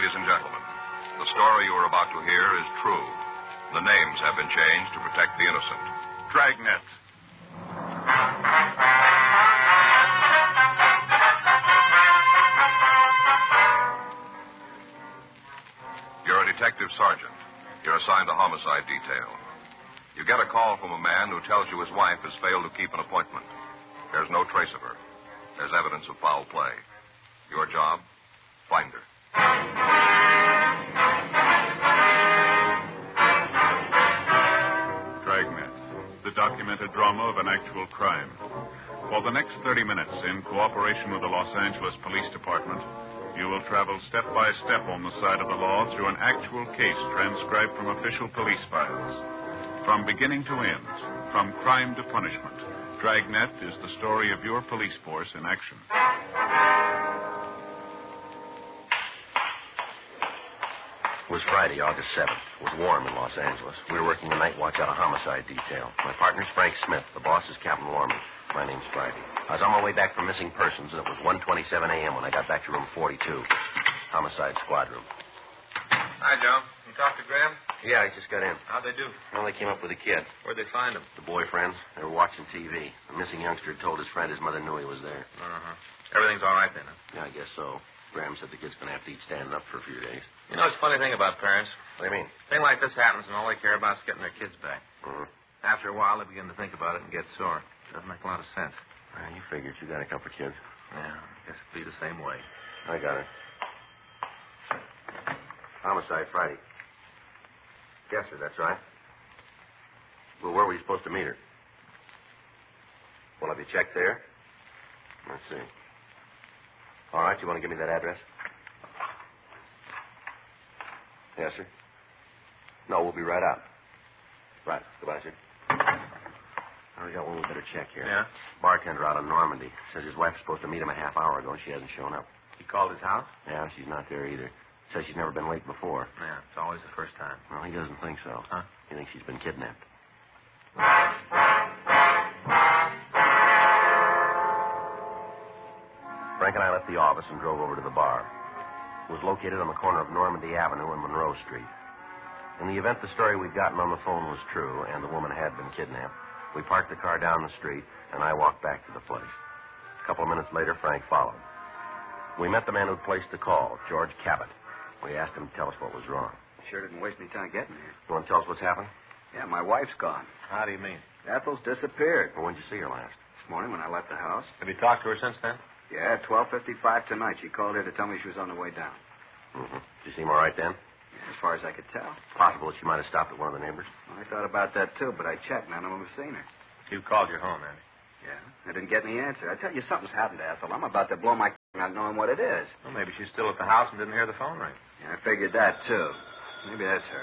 Ladies and gentlemen, the story you are about to hear is true. The names have been changed to protect the innocent. Dragnet. You're a detective sergeant. You're assigned to homicide detail. You get a call from a man who tells you his wife has failed to keep an appointment. There's no trace of her. There's evidence of foul play. Your job? Find her. Dragnet, the documented drama of an actual crime. For the next 30 minutes, in cooperation with the Los Angeles Police Department, you will travel step by step on the side of the law through an actual case transcribed from official police files. From beginning to end, from crime to punishment, Dragnet is the story of your police force in action. It was Friday, August 7th. It was warm in Los Angeles. We were working the night watch out of homicide detail. My partner's Frank Smith. The boss is Captain Warman. My name's Friday. I was on my way back from missing persons, and it was 1:27 a.m. when I got back to room 42, homicide squad room. Hi, Joe. You talked to Graham? Yeah, he just got in. How'd they do? Well, they came up with a kid. Where'd they find him? The boyfriends. They were watching TV. The missing youngster had told his friend his mother knew he was there. Uh-huh. Everything's all right then, huh? Yeah, I guess so. Graham said the kid's going to have to eat standing up for a few days. You know, it's a funny thing about parents. What do you mean? A thing like this happens and all they care about is getting their kids back. Mm-hmm. After a while, they begin to think about it and get sore. Doesn't make a lot of sense. Well, you figured you got a couple of kids. Yeah, I guess it'd be the same way. I got it. Homicide Friday. Yes, sir, that's right. Well, where were you supposed to meet her? Well, have you checked there? Let's see. All right, you want to give me that address? Yes, sir. No, we'll be right out. Right. Goodbye, sir. Oh, we got one we better check here. Yeah? Bartender out of Normandy. Says his wife was supposed to meet him a half hour ago and she hasn't shown up. He called his house? Yeah, she's not there either. Says she's never been late before. Yeah, it's always the first time. Well, he doesn't think so. Huh? He thinks she's been kidnapped. Frank and I left the office and drove over to the bar. It was located on the corner of Normandy Avenue and Monroe Street. In the event the story we'd gotten on the phone was true and the woman had been kidnapped, we parked the car down the street and I walked back to the place. A couple of minutes later, Frank followed. We met the man who'd placed the call, George Cabot. We asked him to tell us what was wrong. Sure didn't waste any time getting here. You want to tell us what's happened? Yeah, my wife's gone. How do you mean? Ethel's disappeared. Well, when'd you see her last? This morning when I left the house. Have you talked to her since then? Yeah, 12:55 tonight. She called here to tell me she was on the way down. Mm-hmm. Did she seem all right then? Yeah, as far as I could tell. Possible that she might have stopped at one of the neighbors? Well, I thought about that, too, but I checked. None of them have seen her. You called your home, Andy. Yeah? I didn't get any answer. I tell you, something's happened to Ethel. I'm about to blow my not knowing what it is. Well, maybe she's still at the house and didn't hear the phone ring. Yeah, I figured that, too. Maybe that's her.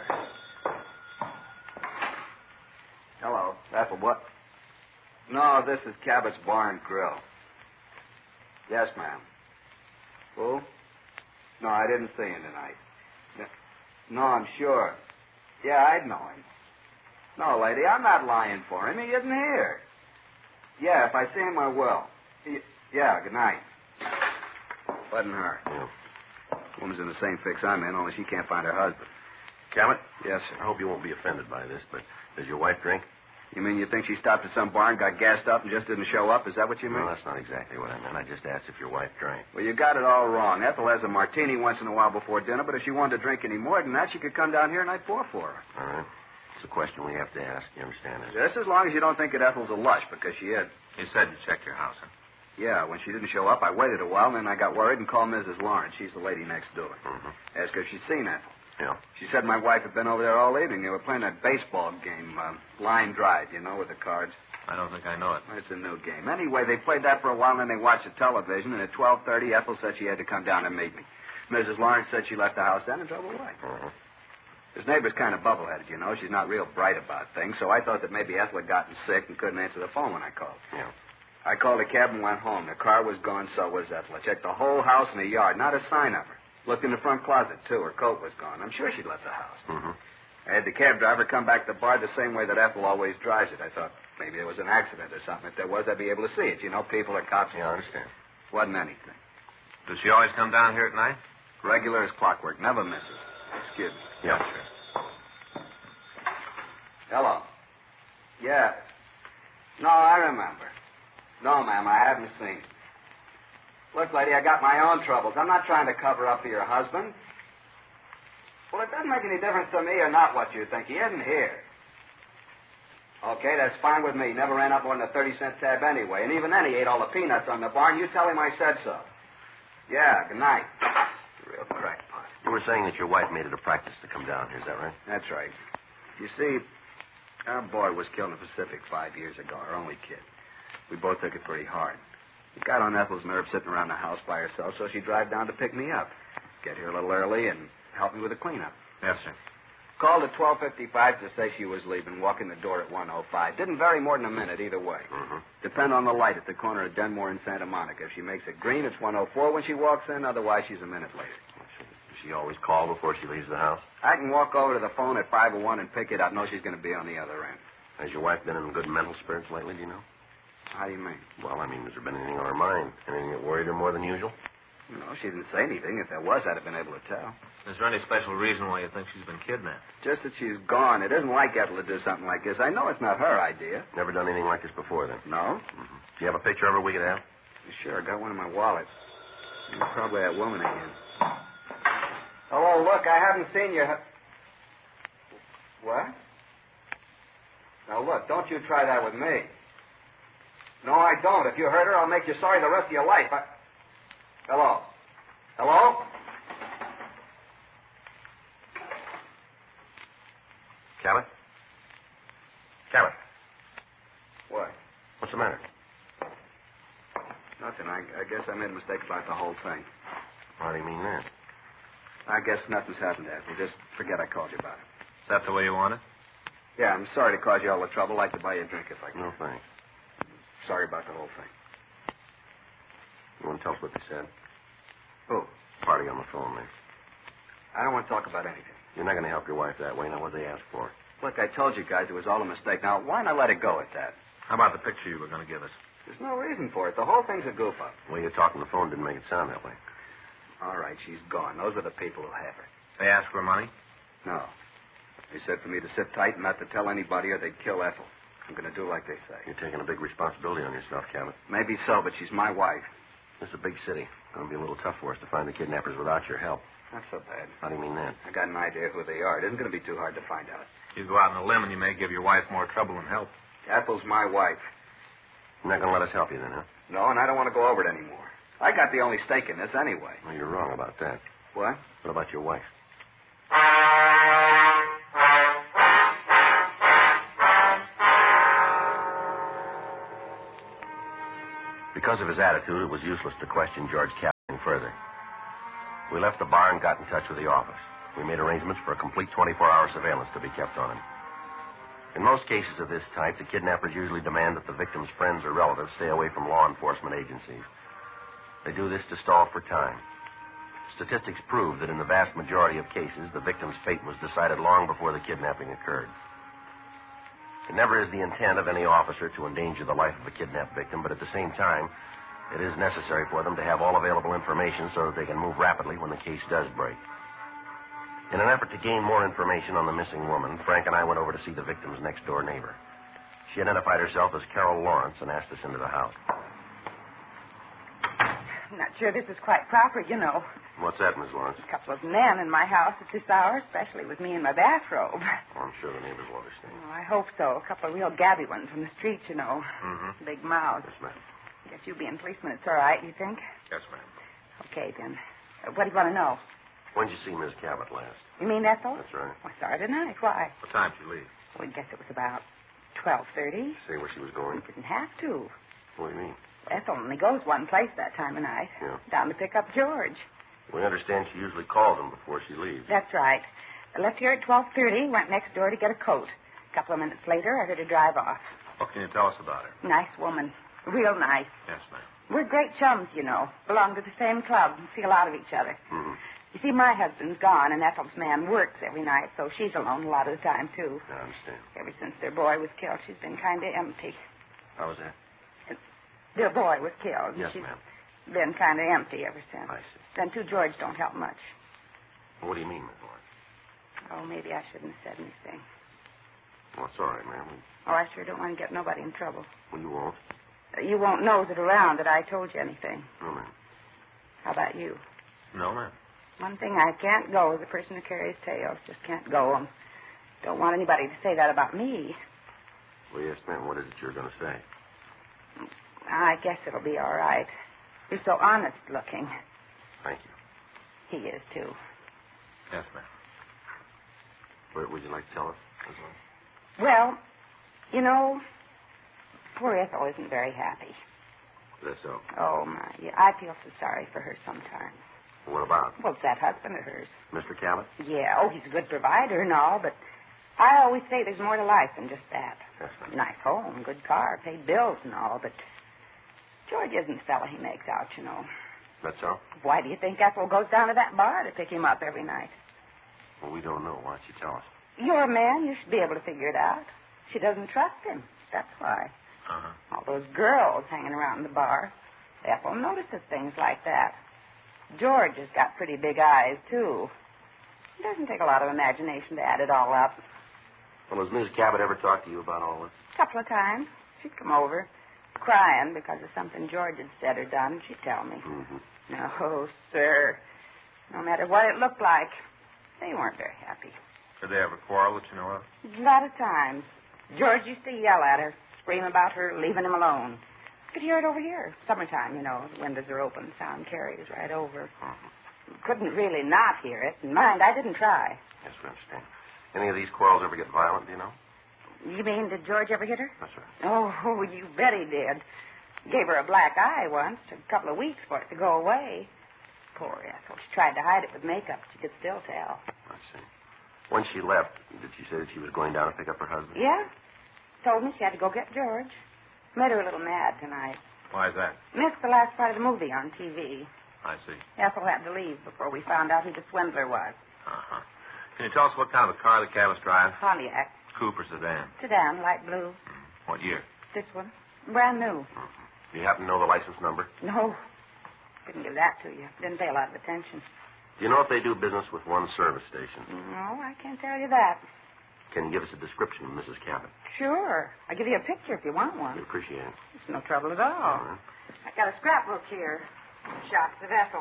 Hello. Ethel, what? No, this is Cabot's Bar and Grill. Yes, ma'am. Who? No, I didn't see him tonight. No, I'm sure. Yeah, I'd know him. No, lady, I'm not lying for him. He isn't here. Yeah, if I see him, I will. Yeah, good night. Wasn't her. Yeah. Woman's in the same fix I'm in, only she can't find her husband. Cabot? Yes, sir. I hope you won't be offended by this, but does your wife drink? You mean you think she stopped at some bar and got gassed up and just didn't show up? Is that what you mean? No, that's not exactly what I meant. I just asked if your wife drank. Well, you got it all wrong. Ethel has a martini once in a while before dinner, but if she wanted to drink any more than that, she could come down here and I'd pour for her. All right. It's a question we have to ask. You understand that? Just as long as you don't think that Ethel's a lush, because she is. You said you checked your house, huh? Yeah, when she didn't show up, I waited a while, and then I got worried and called Mrs. Lawrence. She's the lady next door. Mm-hmm. Asked her if she'd seen Ethel. Yeah. She said my wife had been over there all evening. They were playing that baseball game, line drive, you know, with the cards. I don't think I know it. It's a new game. Anyway, they played that for a while, and then they watched the television, and at 12:30, Ethel said she had to come down and meet me. Mrs. Lawrence said she left the house then and drove away. Mm-hmm. This neighbor's kind of bubble-headed, you know. She's not real bright about things, so I thought that maybe Ethel had gotten sick and couldn't answer the phone when I called. Yeah. I called a cab and went home. The car was gone, so was Ethel. I checked the whole house and the yard. Not a sign of her. Looked in the front closet, too. Her coat was gone. I'm sure she'd left the house. Mm-hmm. I had the cab driver come back to the bar the same way that Ethel always drives it. I thought maybe there was an accident or something. If there was, I'd be able to see it. You know, people or cops. Yeah, I understand. Wasn't anything. Does she always come down here at night? Regular as clockwork. Never misses. Excuse me. Yeah, sure. Hello. Yeah. No, I remember. No, ma'am, I haven't seen. Look, lady, I got my own troubles. I'm not trying to cover up for your husband. Well, it doesn't make any difference to me or not what you think. He isn't here. Okay, that's fine with me. Never ran up more than a 30-cent tab anyway. And even then, he ate all the peanuts on the barn. You tell him I said so. Yeah, good night. Real crackpot. You were saying that your wife made it a practice to come down here, is that right? That's right. You see, our boy was killed in the Pacific 5 years ago, our only kid. We both took it pretty hard. It got on Ethel's nerves sitting around the house by herself, so she'd drive down to pick me up. Get here a little early and help me with the cleanup. Yes, sir. Called at 12:55 to say she was leaving, walk in the door at 1:05. Didn't vary more than a minute either way. Mm-hmm. Depend on the light at the corner of Denmore and Santa Monica. If she makes it green, it's 1:04 when she walks in. Otherwise, she's a minute later. Does she always call before she leaves the house? I can walk over to the phone at 5:01 and pick it up. Know she's going to be on the other end. Has your wife been in good mental spirits lately, do you know? How do you mean? Well, I mean, has there been anything on her mind? Anything that worried her more than usual? No, she didn't say anything. If there was, I'd have been able to tell. Is there any special reason why you think she's been kidnapped? Just that she's gone. It isn't like Ethel to do something like this. I know it's not her idea. Never done anything like this before, then? No? Mm-hmm. Do you have a picture of her we could have? Sure, I got one in my wallet. Probably that woman again. Hello, look, I haven't seen you. What? Now, look, don't you try that with me. No, I don't. If you hurt her, I'll make you sorry the rest of your life. Hello? Hello? Cabot? Cabot? What? What's the matter? Nothing. I guess I made a mistake about the whole thing. How do you mean that? I guess nothing's happened, Ethel. Just forget I called you about it. Is that the way you want it? Yeah, I'm sorry to cause you all the trouble. I'd like to buy you a drink if I can. No, thanks. Sorry about the whole thing. You want to tell us what they said? Who? Party on the phone, man. I don't want to talk about anything. You're not going to help your wife that way. Now, what did they ask for? Look, I told you guys it was all a mistake. Now, why not let it go at that? How about the picture you were going to give us? There's no reason for it. The whole thing's a goof up. The way you talked on the phone didn't make it sound that way. All right, she's gone. Those were the people who have her. They asked for money? No. They said for me to sit tight and not to tell anybody or they'd kill Ethel. I'm going to do like they say. You're taking a big responsibility on yourself, Cabot. Maybe so, but she's my wife. This is a big city. It's going to be a little tough for us to find the kidnappers without your help. Not so bad. How do you mean that? I got an idea who they are. It isn't going to be too hard to find out. You go out on a limb and you may give your wife more trouble than help. Ethel's my wife. You're not going to let us help you then, huh? No, and I don't want to go over it anymore. I got the only stake in this anyway. Well, you're wrong about that. What? What about your wife? Because of his attitude, it was useless to question George Cabot further. We left the bar and got in touch with the office. We made arrangements for a complete 24-hour surveillance to be kept on him. In most cases of this type, the kidnappers usually demand that the victim's friends or relatives stay away from law enforcement agencies. They do this to stall for time. Statistics prove that in the vast majority of cases, the victim's fate was decided long before the kidnapping occurred. It never is the intent of any officer to endanger the life of a kidnapped victim, but at the same time, it is necessary for them to have all available information so that they can move rapidly when the case does break. In an effort to gain more information on the missing woman, Frank and I went over to see the victim's next-door neighbor. She identified herself as Carol Lawrence and asked us into the house. I'm not sure this is quite proper, you know. What's that, Miss Lawrence? A couple of men in my house at this hour, especially with me in my bathrobe. Oh, I'm sure the neighbors will understand. Oh, I hope so. A couple of real gabby ones from the street, you know. Mm-hmm. Big mouths. Yes, ma'am. Guess you being a policeman, it's all right, you think? Yes, ma'am. Okay, then. What do you want to know? When did you see Miss Cabot last? You mean Ethel? That's right. I saw her tonight. Why? What time did you leave? Well, I guess it was about 12:30. Say where she was going? Didn't have to. What do you mean? Ethel only goes one place that time of night. Yeah. Down to pick up George. We understand she usually calls him before she leaves. That's right. I left here at 12:30, went next door to get a coat. A couple of minutes later, I heard her drive off. What can you tell us about her? Nice woman. Real nice. Yes, ma'am. We're great chums, you know. Belong to the same club and see a lot of each other. Mm-hmm. You see, my husband's gone, and Ethel's man works every night, so she's alone a lot of the time, too. I understand. Ever since their boy was killed, she's been kind of empty. How was that? Their boy was killed. Yes, She's ma'am. been kind of empty ever since. I see. Then, too, George don't help much. What do you mean, Miss Lawrence? Oh, maybe I shouldn't have said anything. Well, it's all right, ma'am. Oh, I sure don't want to get nobody in trouble. Well, you won't. You won't nose it around that I told you anything. No, ma'am. How about you? No, ma'am. One thing I can't go is a person who carries tails. Just can't go. And don't want anybody to say that about me. Well, yes, ma'am. What is it you're going to say? I guess it'll be all right. You're so honest looking. Thank you. He is, too. Yes, ma'am. What would you like to tell us, Miss Lawrence? Well, you know, poor Ethel isn't very happy. That's so. Oh, my. Yeah, I feel so sorry for her sometimes. What about? Well, it's that husband of hers. Mr. Cabot? Yeah, oh, he's a good provider and all, but I always say there's more to life than just that. Yes, ma'am. Nice home, good car, paid bills and all, but George isn't the fella he makes out, you know. That's so? Why do you think Ethel goes down to that bar to pick him up every night? Well, we don't know. Why don't you tell us? You're a man. You should be able to figure it out. She doesn't trust him. That's why. Uh-huh. All those girls hanging around the bar. Ethel notices things like that. George has got pretty big eyes, too. It doesn't take a lot of imagination to add it all up. Well, has Mrs. Cabot ever talked to you about all this? A couple of times. She'd come over, crying because of something George had said or done. She'd tell me. Mm-hmm. No, sir. No matter what it looked like, they weren't very happy. Did they ever quarrel that you know of? A lot of times. George used to yell at her, scream about her leaving him alone. Could hear it over here. Summertime, you know, the windows are open, sound carries right over. Couldn't really not hear it. And mind, I didn't try. Yes, we understand. Any of these quarrels ever get violent, do you know? You mean, did George ever hit her? That's right. Oh, you bet he did. Gave her a black eye once. Took a couple of weeks for it to go away. Poor Ethel. She tried to hide it with makeup, but you could still tell. I see. When she left, did she say that she was going down to pick up her husband? Yeah. Told me she had to go get George. Made her a little mad tonight. Why is that? Missed the last part of the movie on TV. I see. Ethel had to leave before we found out who the swindler was. Uh-huh. Can you tell us what kind of a car the Cabots drive? Pontiac. Coupe or sedan? Sedan, light blue. What year? This one. Brand new. Do you happen to know the license number? No. Didn't give that to you. Didn't pay a lot of attention. Do you know if they do business with one service station? No, I can't tell you that. Can you give us a description of Mrs. Cabot? Sure. I'll give you a picture if you want one. We appreciate it. It's no trouble at all. All right. I got a scrapbook here. Shots of Ethel.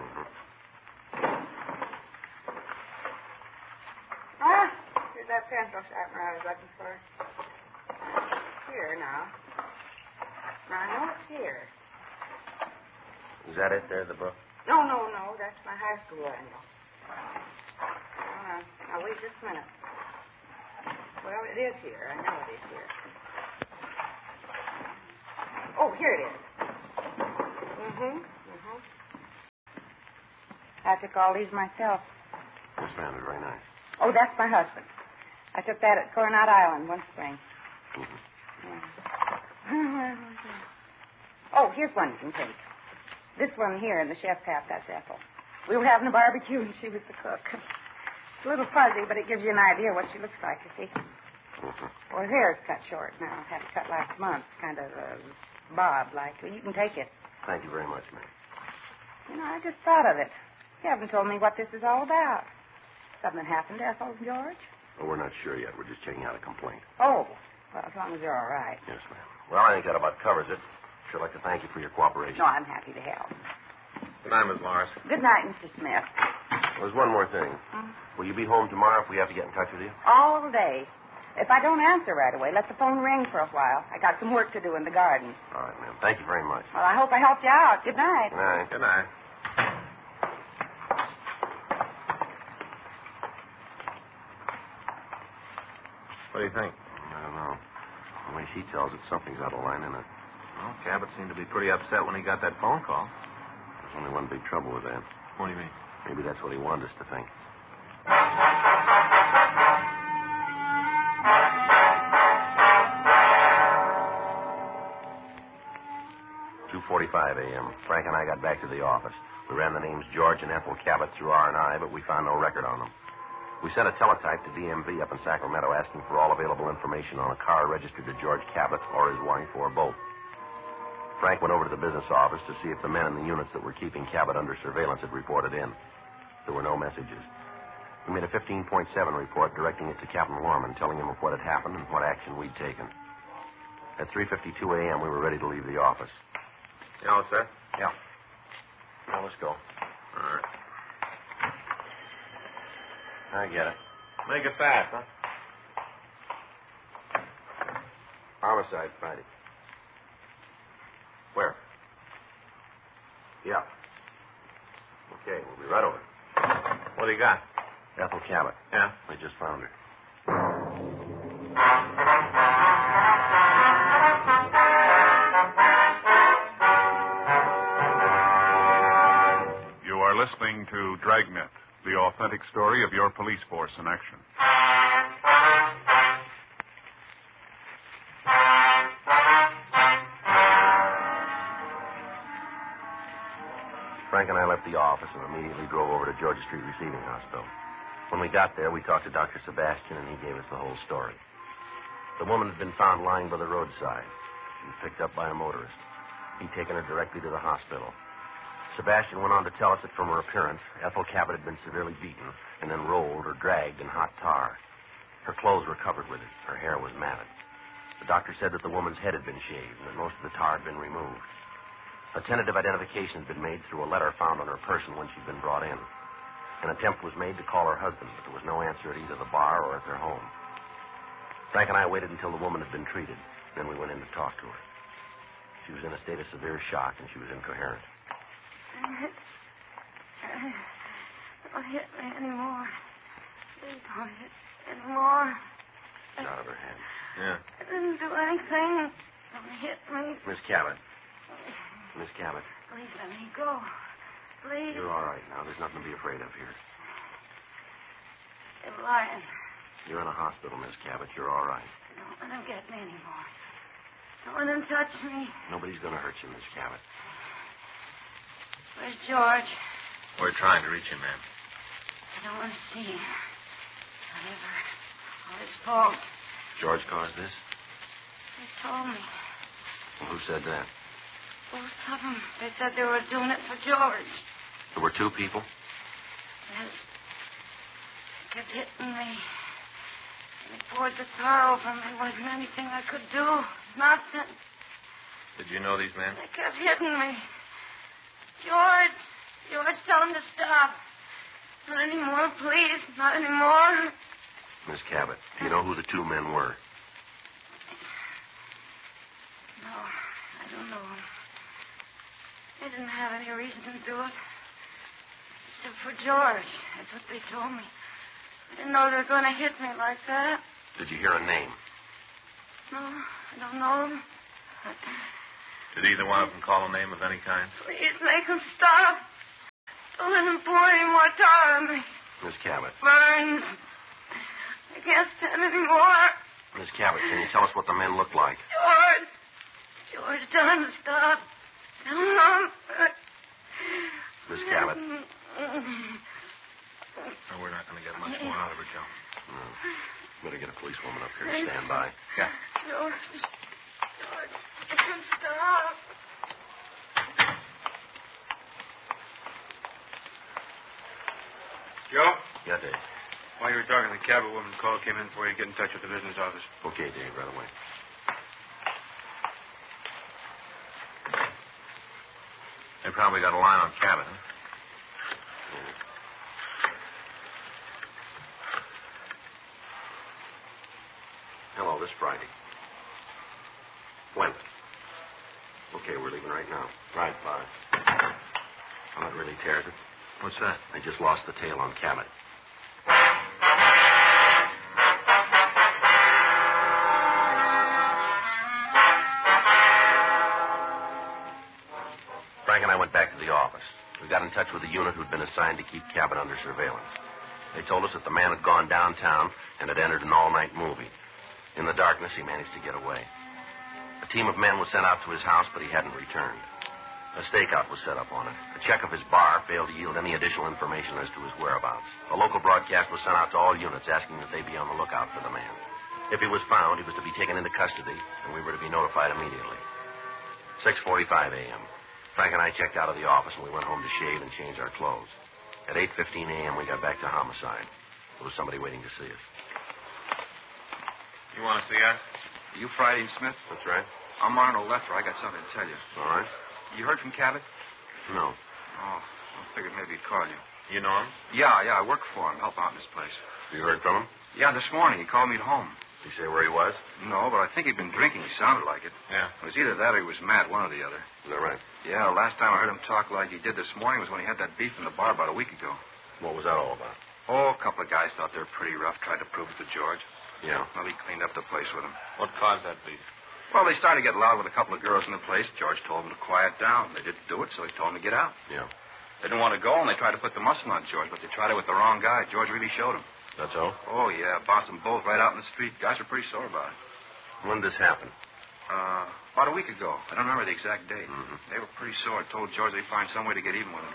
Ah, here's that pencil sharpener I was looking for. Here now. Now, I know it's here. Is that it there, the book? No. That's my high school annual. Now, wait just a minute. Well, it is here. I know it is here. Oh, here it is. I took all these myself. Yes, ma'am. They're very nice. Oh, that's my husband. I took that at Coronado Island one spring. Yeah. Oh, here's one you can take. This one here in the chef's hat, that's Ethel. We were having a barbecue, and she was the cook. It's a little fuzzy, but it gives you an idea what she looks like, you see. Well, her hair's cut short now. Had it cut last month, kind of bob-like. Well, you can take it. Thank you very much, ma'am. You know, I just thought of it. You haven't told me what this is all about. Something happened to Ethel and George? Well, we're not sure yet. We're just checking out a complaint. Oh, well, as long as you're all right. Yes, ma'am. Well, I think that about covers it. Sure like to thank you for your cooperation. No, I'm happy to help. Good night, Miss Morris. Good night, Mr. Smith. There's one more thing. Will you be home tomorrow if we have to get in touch with you? All day. If I don't answer right away, let the phone ring for a while. I got some work to do in the garden. All right, ma'am. Thank you very much. Well, I hope I helped you out. Good night. Good night. Good night. What do you think? I don't know. The way she tells it, something's out of line in it. Well, Cabot seemed to be pretty upset when he got that phone call. There's only one big trouble with that. What do you mean? Maybe that's what he wanted us to think. 2:45 a.m. Frank and I got back to the office. We ran the names George and Ethel Cabot through R&I, but we found no record on them. We sent a teletype to DMV up in Sacramento asking for all available information on a car registered to George Cabot or his wife or both. Frank went over to the business office to see if the men in the units that were keeping Cabot under surveillance had reported in. There were no messages. We made a 15.7 report directing it to Captain Lorman, telling him of what had happened and what action we'd taken. At 3:52 a.m., we were ready to leave the office. You all set? Yeah. Now, let's go. All right. I get it. Make it fast, huh? Homicide, Friday. Where? Yeah. Okay, we'll be right over. What do you got? Ethel Cabot. Yeah? We just found her. You are listening to Dragnet, the authentic story of your police force in action. Frank and I left the office and immediately drove over to Georgia Street Receiving Hospital. When we got there, we talked to Dr. Sebastian, and he gave us the whole story. The woman had been found lying by the roadside. She was picked up by a motorist. He'd taken her directly to the hospital. Sebastian went on to tell us that from her appearance, Ethel Cabot had been severely beaten and then rolled or dragged in hot tar. Her clothes were covered with it. Her hair was matted. The doctor said that the woman's head had been shaved and that most of the tar had been removed. A tentative identification had been made through a letter found on her person when she'd been brought in. An attempt was made to call her husband, but there was no answer at either the bar or at their home. Frank and I waited until the woman had been treated. Then we went in to talk to her. She was in a state of severe shock, and she was incoherent. Don't hit me anymore. Please don't hit me anymore. She's out of her head. Yeah. I didn't do anything. Don't hit me. Miss Cabot. Miss Cabot. Please let me go. Please. You're all right now. There's nothing to be afraid of here. You're lying. You're in a hospital, Miss Cabot. You're all right. Don't let him get me anymore. Don't let him touch me. Nobody's going to hurt you, Miss Cabot. Where's George? We're trying to reach him, ma'am. I don't want to see him. Whatever. All his fault. George caused this? They told me. Well, who said that? Both of them. They said they were doing it for George. There were two people? Yes. They kept hitting me. They poured the tar over me. There wasn't anything I could do. Nothing. Did you know these men? They kept hitting me. George, tell him to stop. Not anymore, please. Not anymore. Miss Cabot, do you know who the two men were? No, I don't know him. They didn't have any reason to do it. Except for George. That's what they told me. I didn't know they were going to hit me like that. Did you hear a name? No, I don't know him. Did either one of them call a name of any kind? Please make him stop. Don't let him pour any more tar on me. Miss Cabot. Burns. I can't stand anymore. Miss Cabot, can you tell us what the men looked like? George, tell him to stop. Tell him. Miss Cabot. No, we're not going to get much more out of her, Joe. No. Better get a policewoman up here to stand by. Yeah. George, make him stop. Joe? Yeah, Dave. While you were talking, the Cabot woman's call came in for you to get in touch with the business office. Okay, Dave, right away. They probably got a line on Cabot, huh? Hello, this Friday. When? Okay, we're leaving right now. Right, bye. Well, that really tears it. What's that? I just lost the tail on Cabot. Frank and I went back to the office. We got in touch with the unit who'd been assigned to keep Cabot under surveillance. They told us that the man had gone downtown and had entered an all-night movie. In the darkness, he managed to get away. A team of men was sent out to his house, but he hadn't returned. A stakeout was set up on it. A check of his bar failed to yield any additional information as to his whereabouts. A local broadcast was sent out to all units asking that they be on the lookout for the man. If he was found, he was to be taken into custody, and we were to be notified immediately. 6:45 a.m. Frank and I checked out of the office, and we went home to shave and change our clothes. At 8:15 a.m., we got back to homicide. There was somebody waiting to see us. You want to see us? Are you Friday and Smith? That's right. I'm Arnold Leffer. I got something to tell you. All right. You heard from Cabot? No. Oh, I figured maybe he'd call you. You know him? Yeah, I work for him. Help out in his place. You heard from him? Yeah, this morning. He called me at home. Did he say where he was? No, but I think he'd been drinking. He sounded like it. Yeah. It was either that or he was mad, one or the other. Is that right? Yeah, last time I heard him talk like he did this morning was when he had that beef in the bar about a week ago. What was that all about? Oh, a couple of guys thought they were pretty rough, tried to prove it to George. Yeah. Well, he cleaned up the place with them. What caused that beef? Well, they started to get loud with a couple of girls in the place. George told them to quiet down. They didn't do it, so he told them to get out. Yeah. They didn't want to go, and they tried to put the muscle on George, but they tried it with the wrong guy. George really showed them. That's all? Oh, yeah. Bossed them both right out in the street. Guys were pretty sore about it. When did this happen? About a week ago. I don't remember the exact date. Mm-hmm. They were pretty sore. Told George they'd find some way to get even with him.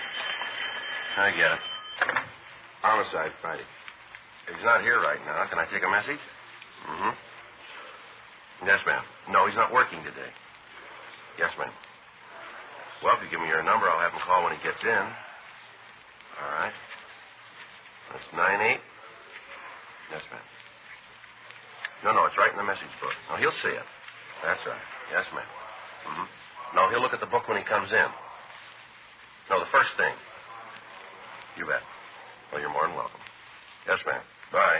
I get it. Homicide, Friday. He's not here right now. Can I take a message? Mm-hmm. Yes, ma'am. No, he's not working today. Yes, ma'am. Well, if you give me your number, I'll have him call when he gets in. All right. That's 98. Yes, ma'am. No, it's right in the message book. No, he'll see it. That's right. Yes, ma'am. Mm-hmm. No, he'll look at the book when he comes in. No, the first thing. You bet. Well, you're more than welcome. Yes, ma'am. Bye.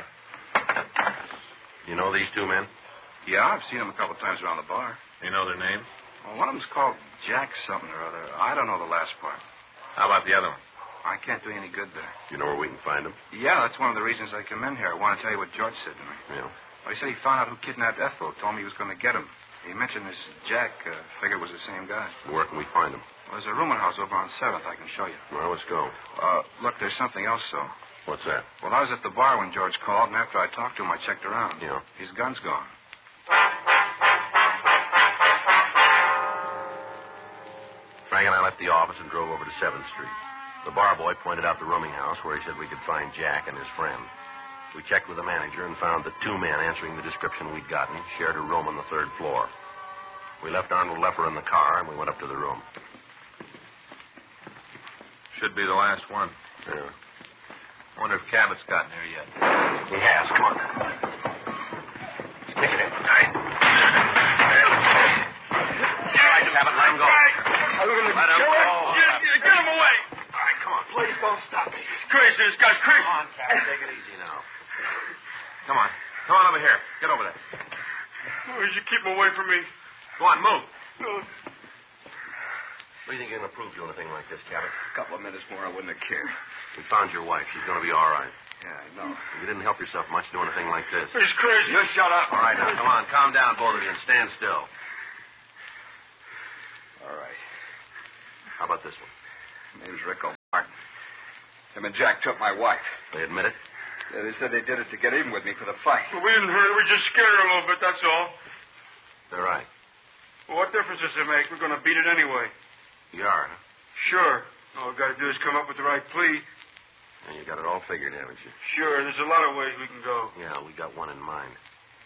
You know these two men? Yeah, I've seen them a couple times around the bar. You know their names? Well, one of them's called Jack something or other. I don't know the last part. How about the other one? I can't do you any good there. You know where we can find them? Yeah, that's one of the reasons I come in here. I want to tell you what George said to me. Yeah. Well, he said he found out who kidnapped Ethel. Told me he was going to get him. He mentioned this Jack. Figured it was the same guy. Where can we find them? Well, there's a rooming house over on 7th. I can show you. Well, let's go. Look, there's something else, though. What's that? Well, I was at the bar when George called, and after I talked to him, I checked around. Yeah. His gun's gone. Frank and I left the office and drove over to 7th Street. The bar boy pointed out the rooming house where he said we could find Jack and his friend. We checked with the manager and found that two men answering the description we'd gotten shared a room on the 3rd floor. We left Arnold Leffer in the car and we went up to the room. Should be the last one. Yeah. Wonder if Cabot's gotten there yet. He has. Come on. Stick it in. All right. All right, Cabot, let him go. Let him go. Get him away. All right, come on. Please don't stop me. He's crazy. This guy's crazy. Come on, Cabot. Take it easy now. Come on. Come on over here. Get over there. You should keep him away from me. Go on, move. What do you think you're going to prove doing a thing like this, Cabot? A couple of minutes more, I wouldn't have cared. We found your wife. She's going to be all right. Yeah, I know. You didn't help yourself much doing a thing like this. He's crazy. You shut up. All right, now, come on. Calm down, both of you, and stand still. All right. How about this one? Name's Rick O'Martin. Him and Jack took my wife. They admit it? Yeah, they said they did it to get even with me for the fight. Well, we didn't hurt her. We just scared her a little bit, that's all. They're right. Well, what difference does it make? We're going to beat it anyway. You are, huh? Sure. All we've got to do is come up with the right plea. And you got it all figured, haven't you? Sure, there's a lot of ways we can go. Yeah, we got one in mind.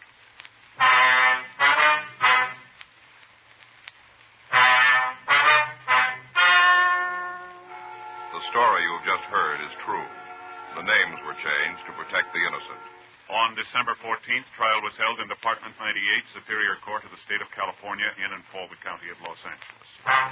The story you've just heard is true. The names were changed to protect the innocent. On December 14th, trial was held in Department 98, Superior Court of the State of California, in and Fulton County of Los Angeles.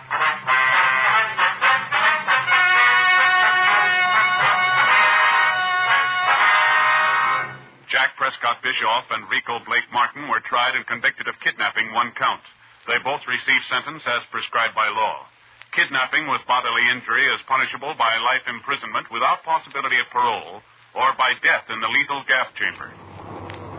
Jack Prescott Bischoff and Rico Blake Martin were tried and convicted of kidnapping, one count. They both received sentence as prescribed by law. Kidnapping with bodily injury is punishable by life imprisonment without possibility of parole or by death in the lethal gas chamber.